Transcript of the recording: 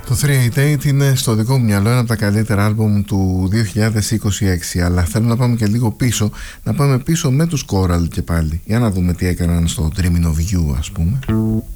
Το 388 είναι στο δικό μου μυαλό ένα από τα καλύτερα άλμπουμ του 2026. Αλλά θέλω να πάμε και λίγο πίσω. Να πάμε πίσω με τους Coral και πάλι. Για να δούμε τι έκαναν στο Dreaming of You, ας πούμε.